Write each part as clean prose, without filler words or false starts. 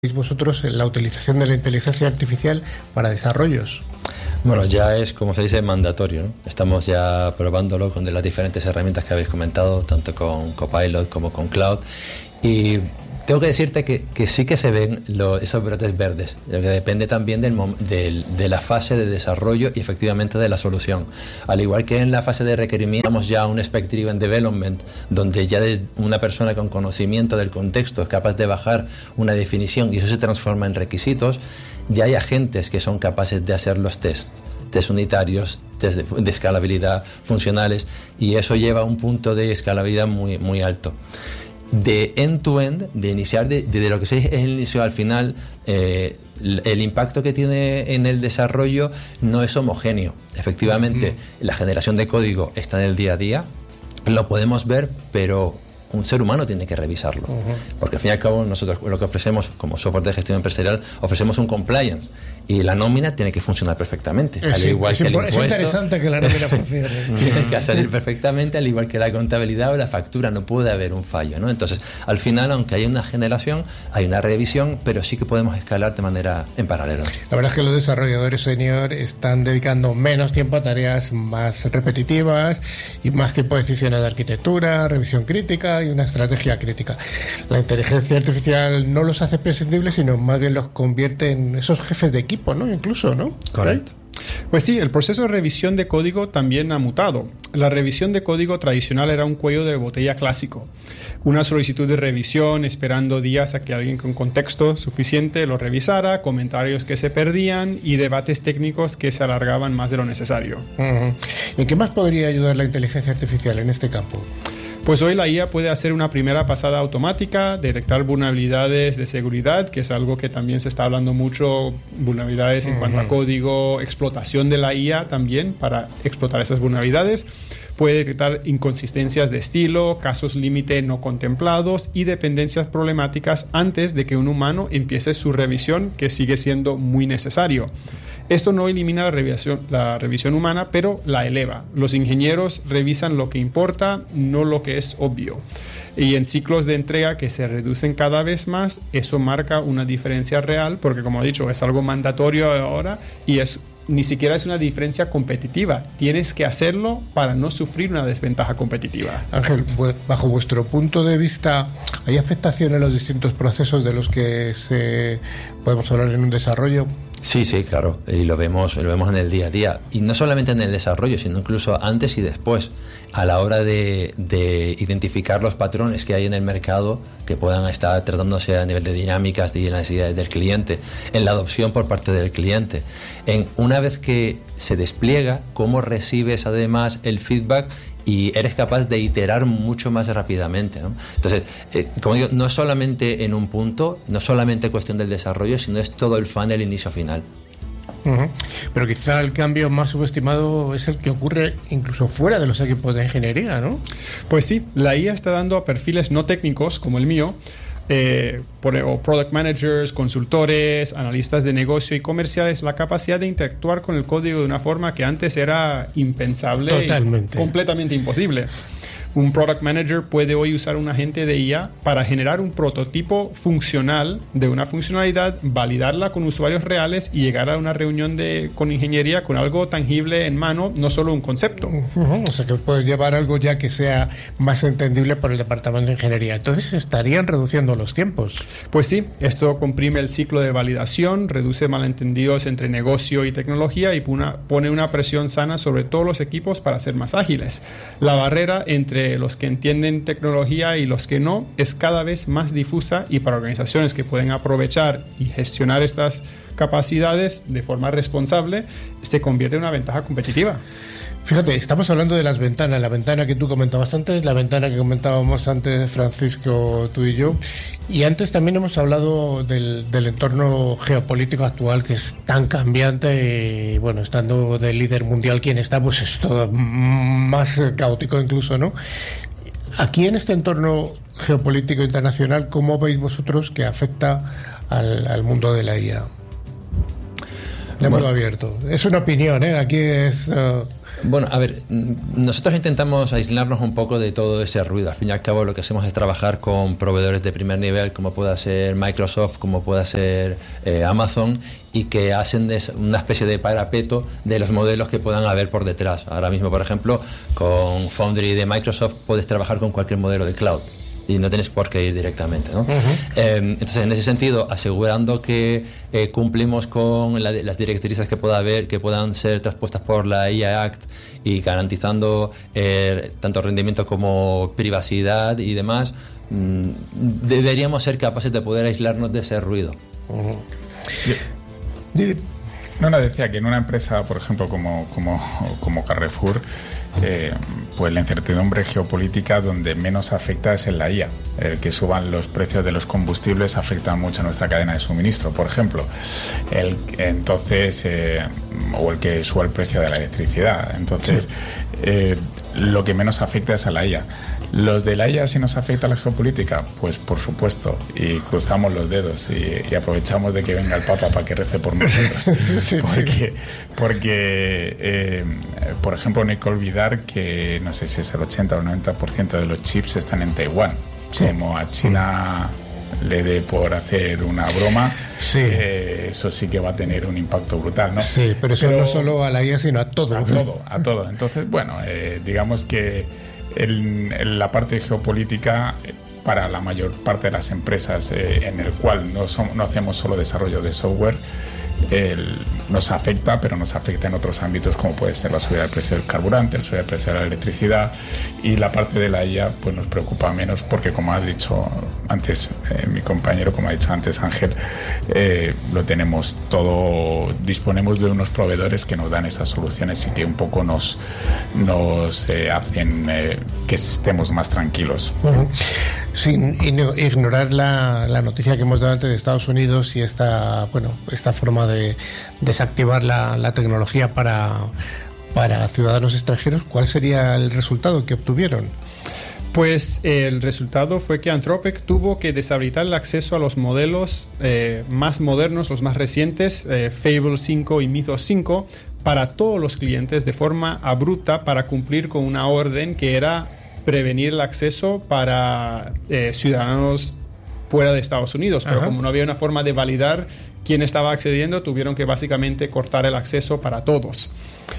vosotros la utilización de la inteligencia artificial para desarrollos? Bueno, ya es, como se dice, mandatorio, ¿no? Estamos ya probándolo con las diferentes herramientas que habéis comentado, tanto con Copilot como con Cloud. Y tengo que decirte que sí que se ven esos brotes verdes, lo que depende también de la fase de desarrollo y efectivamente de la solución. Al igual que en la fase de requerimiento, estamos ya a un Spec-Driven Development, donde ya una persona con conocimiento del contexto es capaz de bajar una definición y eso se transforma en requisitos. Ya hay agentes que son capaces de hacer los tests unitarios, test de escalabilidad funcionales, y eso lleva a un punto de escalabilidad muy, muy alto. De end-to-end, de iniciar desde lo que se es el inicio al final, el impacto que tiene en el desarrollo no es homogéneo. Efectivamente, la generación de código está en el día a día, lo podemos ver, pero un ser humano tiene que revisarlo. Porque al fin y al cabo nosotros lo que ofrecemos como soporte de gestión empresarial, ofrecemos un compliance. Y la nómina tiene que funcionar perfectamente. Al igual que el impuesto, es interesante que la nómina funcione. Tiene que salir perfectamente, al igual que la contabilidad o la factura. No puede haber un fallo, ¿no? Entonces, al final, aunque hay una generación, hay una revisión, pero sí que podemos escalar de manera en paralelo. La verdad es que los desarrolladores senior están dedicando menos tiempo a tareas más repetitivas y más tiempo a decisiones de arquitectura, revisión crítica y una estrategia crítica. La inteligencia artificial no los hace prescindibles, sino más bien los convierte en esos jefes de equipo, ¿no? Incluso, ¿no? Correcto. Pues sí, el proceso de revisión de código también ha mutado. La revisión de código tradicional era un cuello de botella clásico. Una solicitud de revisión esperando días a que alguien con contexto suficiente lo revisara, comentarios que se perdían y debates técnicos que se alargaban más de lo necesario. ¿En qué más podría ayudar la inteligencia artificial en este campo? Pues hoy la IA puede hacer una primera pasada automática, detectar vulnerabilidades de seguridad, que es algo que también se está hablando mucho, vulnerabilidades en cuanto a código, explotación de la IA también para explotar esas vulnerabilidades. Puede detectar inconsistencias de estilo, casos límite no contemplados y dependencias problemáticas antes de que un humano empiece su revisión, que sigue siendo muy necesario. Esto no elimina la revisión humana, pero la eleva. Los ingenieros revisan lo que importa, no lo que es obvio. Y en ciclos de entrega que se reducen cada vez más, eso marca una diferencia real, porque como he dicho, es algo mandatorio ahora y ni siquiera es una diferencia competitiva. Tienes que hacerlo para no sufrir una desventaja competitiva. Ángel, bajo vuestro punto de vista, ¿hay afectación en los distintos procesos de los que podemos hablar en un desarrollo? Sí, claro, y lo vemos en el día a día, y no solamente en el desarrollo, sino incluso antes y después, a la hora de identificar los patrones que hay en el mercado que puedan estar tratándose a nivel de dinámicas y de necesidades del cliente, en la adopción por parte del cliente. Una vez que se despliega, cómo recibes además el feedback y eres capaz de iterar mucho más rápidamente, ¿no? Entonces, como digo, no solamente en un punto, no solamente cuestión del desarrollo, sino es todo el funnel inicio-final. Pero quizá el cambio más subestimado es el que ocurre incluso fuera de los equipos de ingeniería, ¿no? Pues sí, la IA está dando a perfiles no técnicos como el mío, o product managers, consultores, analistas de negocio y comerciales, la capacidad de interactuar con el código de una forma que antes era impensable. Totalmente. Y completamente imposible. Un product manager puede hoy usar un agente de IA para generar un prototipo funcional de una funcionalidad, validarla con usuarios reales y llegar a una reunión con ingeniería con algo tangible en mano, no solo un concepto. O sea, que puede llevar algo ya que sea más entendible por el departamento de ingeniería. Entonces, ¿estarían reduciendo los tiempos? Pues sí, esto comprime el ciclo de validación, reduce malentendidos entre negocio y tecnología y pone una presión sana sobre todos los equipos para ser más ágiles. La barrera entre los que entienden tecnología y los que no es cada vez más difusa, y para organizaciones que pueden aprovechar y gestionar estas capacidades de forma responsable se convierte en una ventaja competitiva. Fíjate, estamos hablando de las ventanas, la ventana que tú comentabas antes, la ventana que comentábamos antes Francisco, tú y yo, y antes también hemos hablado del entorno geopolítico actual, que es tan cambiante, y bueno, estando de líder mundial quien está, pues es todo más caótico incluso, ¿no? Aquí en este entorno geopolítico internacional, ¿cómo veis vosotros que afecta al mundo de la IA? De modo abierto. Es una opinión, ¿eh? Aquí es... Bueno, a ver, nosotros intentamos aislarnos un poco de todo ese ruido. Al fin y al cabo lo que hacemos es trabajar con proveedores de primer nivel, como pueda ser Microsoft, como pueda ser Amazon, y que hacen una especie de parapeto de los modelos que puedan haber por detrás. Ahora mismo, por ejemplo, con Foundry de Microsoft puedes trabajar con cualquier modelo de cloud y no tienes por qué ir directamente, ¿no? Entonces, en ese sentido, asegurando que cumplimos con las directrices que pueda haber, que puedan ser traspuestas por la IA Act, y garantizando tanto rendimiento como privacidad y demás, deberíamos ser capaces de poder aislarnos de ese ruido. No, decía que en una empresa, por ejemplo, como Carrefour, pues la incertidumbre geopolítica donde menos afecta es en la IA. El que suban los precios de los combustibles afecta mucho a nuestra cadena de suministro, por ejemplo. O el que suba el precio de la electricidad. Entonces, lo que menos afecta es a la IA. ¿Los de la IA sí nos afecta a la geopolítica? Pues por supuesto, y cruzamos los dedos y aprovechamos de que venga el Papa para que rece por nosotros. Porque por ejemplo, no hay que olvidar que no sé si es el 80 o el 90% de los chips están en Taiwán. Como a China le dé por hacer una broma, eso sí que va a tener un impacto brutal, ¿no? Sí, pero eso no solo a la IA, sino a todo. A todo. Entonces, bueno, digamos que la parte geopolítica para la mayor parte de las empresas en el cual no hacemos solo desarrollo de software, nos afecta, pero nos afecta en otros ámbitos como puede ser la subida del precio del carburante, la subida del precio de la electricidad, y la parte de la IA pues nos preocupa menos porque, como ha dicho antes mi compañero, como ha dicho antes Ángel, lo tenemos todo, disponemos de unos proveedores que nos dan esas soluciones y que un poco nos hacen que estemos más tranquilos. Sin ignorar la noticia que hemos dado antes de Estados Unidos y esta forma de desactivar la tecnología para ciudadanos extranjeros, ¿cuál sería el resultado que obtuvieron? Pues el resultado fue que Anthropic tuvo que deshabilitar el acceso a los modelos más modernos, los más recientes, Fable 5 y Mythos 5, para todos los clientes de forma abrupta para cumplir con una orden que era prevenir el acceso para ciudadanos fuera de Estados Unidos. Pero como no había una forma de validar quién estaba accediendo, tuvieron que básicamente cortar el acceso para todos.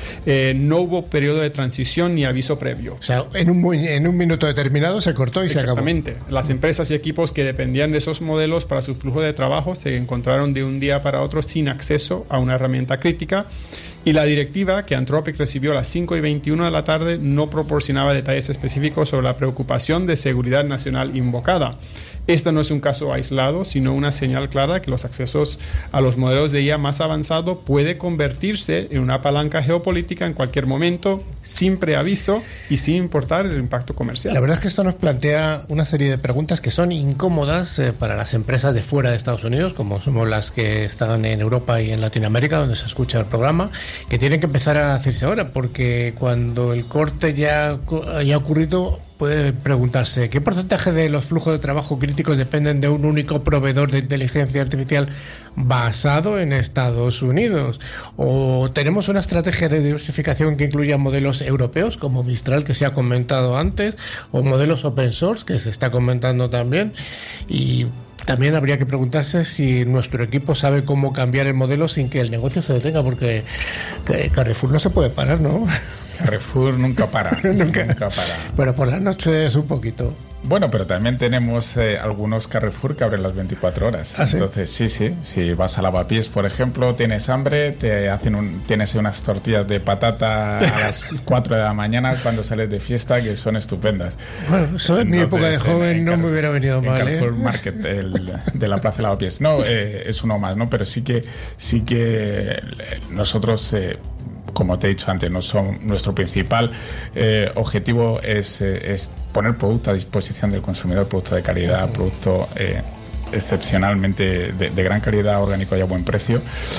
No hubo periodo de transición ni aviso previo. O sea, en un minuto determinado se cortó y se acabó. Exactamente. Las empresas y equipos que dependían de esos modelos para su flujo de trabajo se encontraron de un día para otro sin acceso a una herramienta crítica. Y la directiva que Anthropic recibió a las 5:21 de la tarde no proporcionaba detalles específicos sobre la preocupación de seguridad nacional invocada. Esto no es un caso aislado, sino una señal clara que los accesos a los modelos de IA más avanzados puede convertirse en una palanca geopolítica en cualquier momento, sin preaviso y sin importar el impacto comercial. La verdad es que esto nos plantea una serie de preguntas que son incómodas para las empresas de fuera de Estados Unidos, como somos las que están en Europa y en Latinoamérica, donde se escucha el programa, que tienen que empezar a hacerse ahora, porque cuando el corte ya haya ocurrido, puede preguntarse ¿qué porcentaje de los flujos de trabajo críticos dependen de un único proveedor de inteligencia artificial basado en Estados Unidos? ¿O tenemos una estrategia de diversificación que incluya modelos europeos como Mistral, que se ha comentado antes, o modelos open source, que se está comentando también? Y también habría que preguntarse si nuestro equipo sabe cómo cambiar el modelo sin que el negocio se detenga, porque Carrefour no se puede parar, ¿no? Carrefour nunca para. nunca para. Pero por las noches un poquito. Bueno, pero también tenemos algunos Carrefour que abren las 24 horas. ¿Ah, sí? Entonces, sí. Si vas a Lavapiés, por ejemplo, tienes hambre, tienes unas tortillas de patata a las 4 de la mañana cuando sales de fiesta, que son estupendas. Bueno, eso en mi época de joven no me hubiera venido mal. Carrefour Market de la Plaza de Lavapiés. No, es uno más, ¿no? Pero sí que nosotros... como te he dicho antes, nuestro principal objetivo es poner producto a disposición del consumidor, producto de calidad, producto excepcionalmente de gran calidad, orgánico y a buen precio.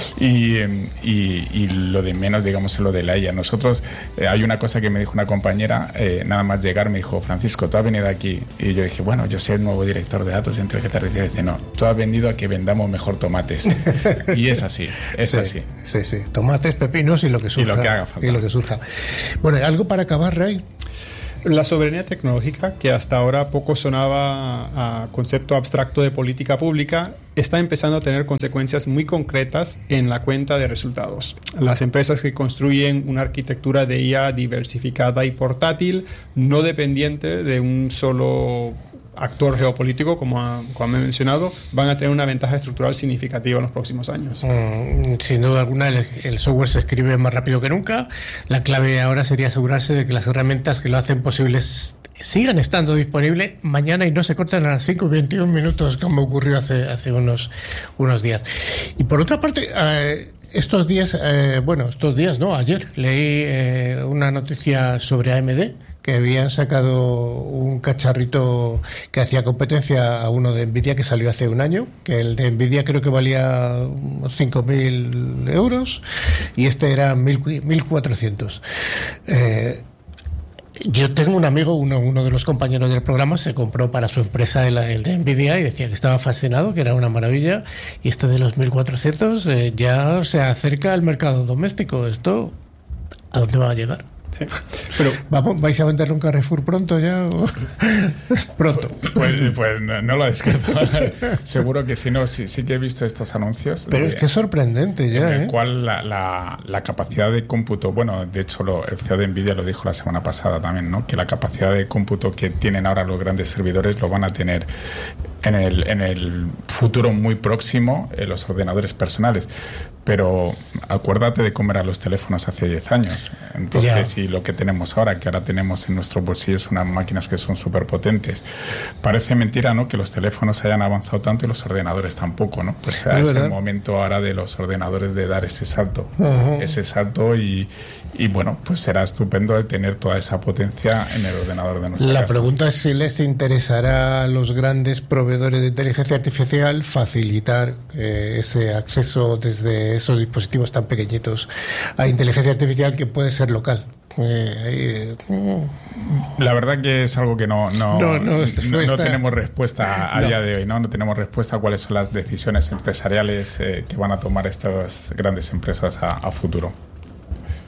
Y lo de menos, digamos, es lo de la IA. Nosotros, hay una cosa que me dijo una compañera, nada más llegar, me dijo: Francisco, tú has venido aquí. Y yo dije: bueno, yo soy el nuevo director de datos de inteligencia artificial. Y dice: no, tú has venido a que vendamos mejor tomates. Y es así, así. Sí. Tomates, pepinos y lo que surja. Y lo que haga falta. Y lo que surja. Bueno, ¿algo para acabar, Ray? La soberanía tecnológica, que hasta ahora poco sonaba a concepto abstracto de política pública, está empezando a tener consecuencias muy concretas en la cuenta de resultados. Las empresas que construyen una arquitectura de IA diversificada y portátil, no dependiente de un solo actor geopolítico, como he mencionado, van a tener una ventaja estructural significativa en los próximos años. Sin duda alguna, el software se escribe más rápido que nunca. La clave ahora sería asegurarse de que las herramientas que lo hacen posible sigan estando disponibles mañana y no se corten a las 5:21 como ocurrió hace unos días. Y por otra parte, ayer leí una noticia sobre AMD, que habían sacado un cacharrito que hacía competencia a uno de Nvidia que salió hace un año, que el de Nvidia creo que valía unos 5.000 euros y este era 1.400. Yo tengo un amigo, uno de los compañeros del programa, se compró para su empresa el de Nvidia y decía que estaba fascinado, que era una maravilla, y este de los 1.400 ya se acerca al mercado doméstico. ¿Esto a dónde va a llegar? Sí. Pero ¿vais a vender un Carrefour pronto ya? Pronto. Pues no lo descarto. Seguro que sí que he visto estos anuncios. Pero es que es sorprendente ya. En el cual la capacidad de cómputo, bueno, de hecho el CEO de Nvidia lo dijo la semana pasada también, ¿no? Que la capacidad de cómputo que tienen ahora los grandes servidores lo van a tener en el futuro muy próximo en los ordenadores personales. Pero acuérdate de cómo eran los teléfonos hace 10 años. Entonces, y lo que tenemos ahora, que ahora tenemos en nuestros bolsillos unas máquinas que son súper potentes. Parece mentira, ¿no?, que los teléfonos hayan avanzado tanto y los ordenadores tampoco, ¿no? Pues es el momento ahora de los ordenadores de dar ese salto. Ese salto y bueno, pues será estupendo el tener toda esa potencia en el ordenador de nuestra casa. La pregunta es si les interesará a los grandes proveedores de inteligencia artificial facilitar ese acceso desde esos dispositivos tan pequeñitos a inteligencia artificial que puede ser local. La verdad que es algo que no tenemos respuesta a día de hoy, no tenemos respuesta a cuáles son las decisiones empresariales que van a tomar estas grandes empresas a futuro.